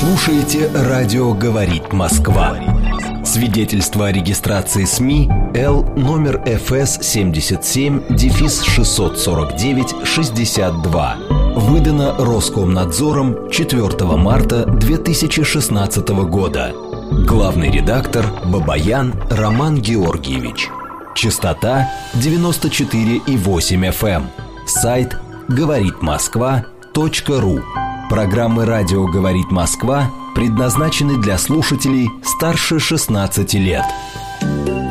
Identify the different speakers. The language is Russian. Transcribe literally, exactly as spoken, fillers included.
Speaker 1: слушаете «Радио говорит Москва». Свидетельство о регистрации СМИ Л номер эф эс семьдесят семь шестьсот сорок девять шестьдесят два. Выдано Роскомнадзором четвёртого марта две тысячи шестнадцатого года. Главный редактор Бабаян Роман Георгиевич. Частота девяносто четыре и восемь эф эм. Сайт говорит москва точка ру. Программы «Радио говорит Москва» предназначены для слушателей старше шестнадцати лет.